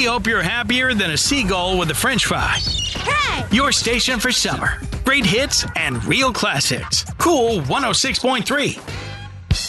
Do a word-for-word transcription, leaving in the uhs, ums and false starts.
We hope you're happier than a seagull with a french fry. Hey! Your station for summer. Great hits and real classics. Cool one oh six point three.